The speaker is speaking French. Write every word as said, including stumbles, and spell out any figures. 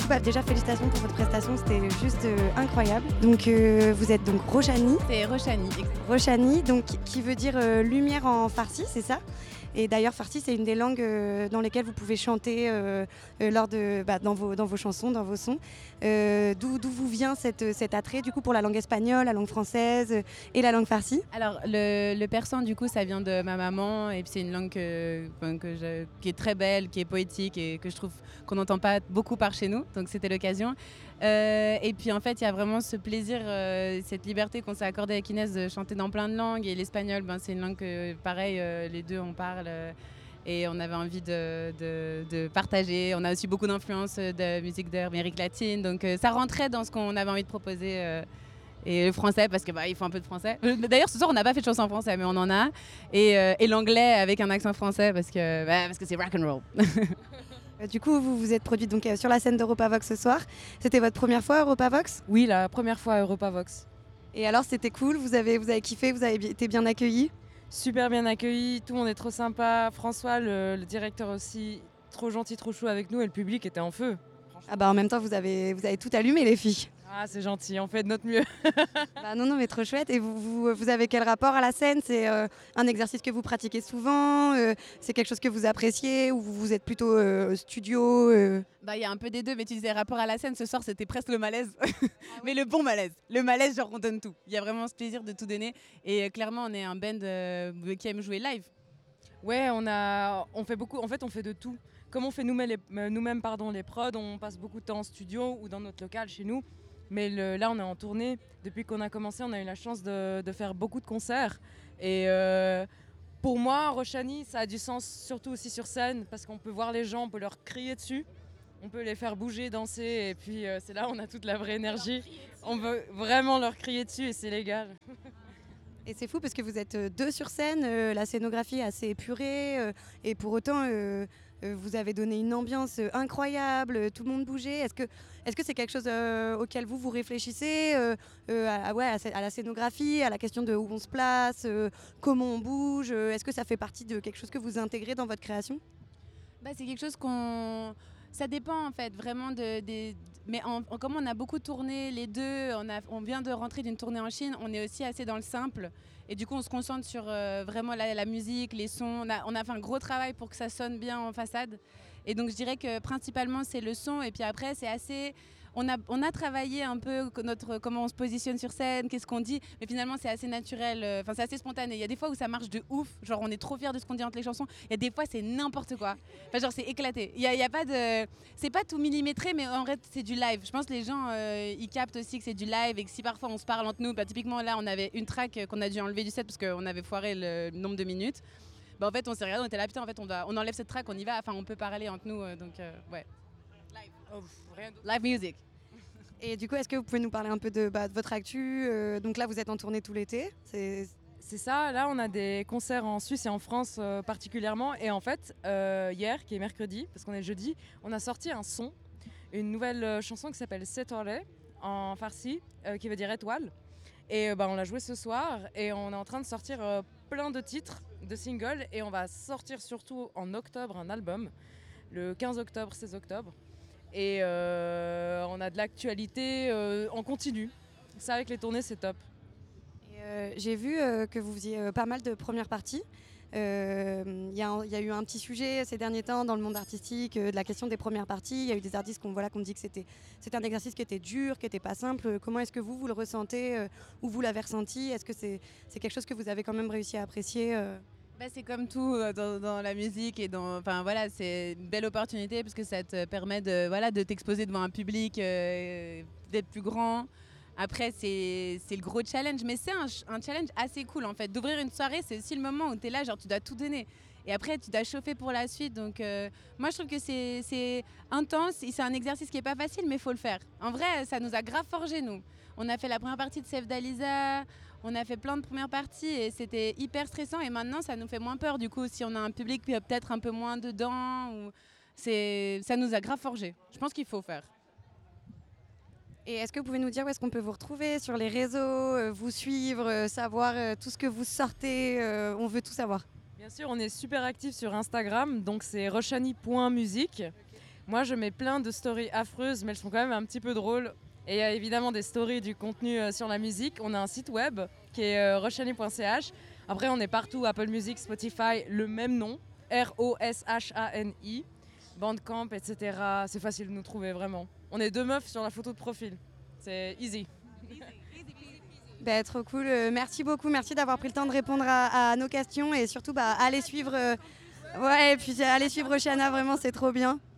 bah, déjà félicitations pour votre prestation, c'était juste euh, incroyable. Donc euh, vous êtes donc Roshani. C'est Roshani. Roshani, donc qui veut dire euh, lumière en farsi, c'est ça? Et d'ailleurs, farsi, c'est une des langues euh, dans lesquelles vous pouvez chanter euh, euh, lors de, bah, dans, vos, dans vos chansons, dans vos sons. Euh, d'où, d'où vous vient cette, cet attrait du coup pour la langue espagnole, la langue française euh, et la langue farsi? Alors le, le persan du coup ça vient de ma maman et puis c'est une langue que, que je, qui est très belle, qui est poétique et que je trouve qu'on n'entend pas beaucoup par chez nous, donc c'était l'occasion. Euh, et puis en fait il y a vraiment ce plaisir, euh, cette liberté qu'on s'est accordé avec Inès de chanter dans plein de langues et l'espagnol ben, c'est une langue que pareil euh, les deux on parle. Euh, Et on avait envie de, de, de partager. On a aussi beaucoup d'influences de musique d'Amérique latine. Donc euh, ça rentrait dans ce qu'on avait envie de proposer. Euh, et le français, parce qu'il bah, faut un peu de français. D'ailleurs, ce soir, on n'a pas fait de chanson en français, mais on en a. Et, euh, et l'anglais avec un accent français, parce que, bah, parce que c'est rock'n'roll. Du coup, vous vous êtes produite donc, euh, sur la scène d'Europavox ce soir. C'était votre première fois à Europavox? Oui, la première fois à Europavox. Et alors, c'était cool? Vous avez, vous avez kiffé? Vous avez été bien accueillis? Super bien accueilli, tout le monde est trop sympa. François, le, le directeur aussi, trop gentil, trop chou avec nous et le public était en feu. Ah bah en même temps, vous avez, vous avez tout allumé les filles. Ah c'est gentil, on fait de notre mieux. Bah non, non, mais trop chouette. Et vous, vous, vous avez quel rapport à la scène? C'est euh, un exercice que vous pratiquez souvent? euh, C'est quelque chose que vous appréciez? Ou vous êtes plutôt euh, studio euh... Bah, y a un peu des deux, mais tu disais rapport à la scène, ce soir c'était presque le malaise. Ah ouais. Mais le bon malaise. Le malaise, genre on donne tout. Il y a vraiment ce plaisir de tout donner. Et euh, clairement, on est un band euh, qui aime jouer live. Ouais, on, a, on fait beaucoup, en fait on fait de tout. Comme on fait nous-mêmes les, nous-mêmes, pardon, les prods, on passe beaucoup de temps en studio ou dans notre local chez nous. Mais le, là, on est en tournée. Depuis qu'on a commencé, on a eu la chance de, de faire beaucoup de concerts. Et euh, pour moi, Roshani, ça a du sens, surtout aussi sur scène, parce qu'on peut voir les gens, on peut leur crier dessus, on peut les faire bouger, danser. Et puis, euh, c'est là où on a toute la vraie énergie. On veut vraiment leur crier dessus et c'est légal. Et c'est fou parce que vous êtes deux sur scène, euh, la scénographie est assez épurée euh, et pour autant euh, euh, vous avez donné une ambiance incroyable, tout le monde bougeait. Est-ce que est-ce que c'est quelque chose euh, auquel vous vous réfléchissez euh, euh, à, ouais, à, à la scénographie, à la question de où on se place, euh, comment on bouge? Est-ce que ça fait partie de quelque chose que vous intégrez dans votre création? Bah, c'est quelque chose qu'on... Ça dépend en fait vraiment de... de... Mais en, en, comme on a beaucoup tourné les deux, on, a, on vient de rentrer d'une tournée en Chine, on est aussi assez dans le simple. Et du coup, on se concentre sur euh, vraiment la, la musique, les sons. On a, on a fait un gros travail pour que ça sonne bien en façade. Et donc, je dirais que principalement, c'est le son. Et puis après, c'est assez... On a, on a travaillé un peu notre, comment on se positionne sur scène, qu'est-ce qu'on dit, mais finalement c'est assez naturel, enfin euh, c'est assez spontané. Il y a des fois où ça marche de ouf, genre on est trop fiers de ce qu'on dit entre les chansons. Il y a des fois c'est n'importe quoi, enfin genre c'est éclaté. Il y a, il y a pas de, c'est pas tout millimétré, mais en fait c'est du live. Je pense que les gens euh, ils captent aussi que c'est du live et que si parfois on se parle entre nous, bah, typiquement là on avait une track qu'on a dû enlever du set parce qu'on avait foiré le nombre de minutes. Bah, en fait on s'est regardé, on était là putain en fait on, va, on enlève cette track, on y va, enfin on peut parler entre nous, euh, donc euh, ouais. Live. Oh, rien live music. Et du coup, est-ce que vous pouvez nous parler un peu de, bah, de votre actu? euh, Donc là, vous êtes en tournée tout l'été. C'est... C'est ça, là on a des concerts en Suisse et en France euh, particulièrement. Et en fait, euh, hier, qui est mercredi, parce qu'on est jeudi, on a sorti un son, une nouvelle euh, chanson qui s'appelle Setore en farsi, euh, qui veut dire étoile. Et euh, bah, on l'a joué ce soir et on est en train de sortir euh, plein de titres, de singles. Et on va sortir surtout en octobre un album, le quinze octobre, seize octobre. Et euh, on a de l'actualité euh, en continu. Ça, avec les tournées, c'est top. Et euh, j'ai vu euh, que vous faisiez euh, pas mal de premières parties. Il euh, y, y a eu un petit sujet ces derniers temps dans le monde artistique euh, de la question des premières parties. Il y a eu des artistes qu'on voilà, qu'on dit que c'était, c'était un exercice qui était dur, qui n'était pas simple. Comment est-ce que vous, vous le ressentez euh, ou vous l'avez ressenti? Est-ce que c'est, c'est quelque chose que vous avez quand même réussi à apprécier euh Bah, c'est comme tout euh, dans, dans la musique et dans, enfin voilà, c'est une belle opportunité parce que ça te permet de, voilà, de t'exposer devant un public, euh, d'être plus grand. Après, c'est, c'est le gros challenge, mais c'est un, un challenge assez cool en fait. D'ouvrir une soirée, c'est aussi le moment où tu es là, genre tu dois tout donner. Et après, tu dois chauffer pour la suite. Donc, euh, moi, je trouve que c'est, c'est intense. C'est un exercice qui n'est pas facile, mais il faut le faire. En vrai, ça nous a grave forgé, nous. On a fait la première partie de Save Dalisa. On a fait plein de premières parties et c'était hyper stressant. Et maintenant, ça nous fait moins peur. Du coup, si on a un public peut-être un peu moins dedans, ou... c'est... ça nous a grave forgé. Je pense qu'il faut faire. Et est-ce que vous pouvez nous dire où est-ce qu'on peut vous retrouver sur les réseaux, euh, vous suivre, euh, savoir euh, tout ce que vous sortez euh, on veut tout savoir. Bien sûr, on est super actifs sur Instagram, donc c'est roshani point musique. Okay. Moi, je mets plein de stories affreuses, mais elles sont quand même un petit peu drôles. Et il y a évidemment des stories, du contenu euh, sur la musique. On a un site web qui est euh, roshani point c h. Après, on est partout, Apple Music, Spotify, le même nom, R O S H A N I, Bandcamp, et cetera. C'est facile de nous trouver, vraiment. On est deux meufs sur la photo de profil. C'est easy. Bah, trop cool. Euh, merci beaucoup. Merci d'avoir pris le temps de répondre à, à nos questions et surtout bah, allez suivre. euh, Ouais, et puis allez suivre Shana, vraiment, c'est trop bien.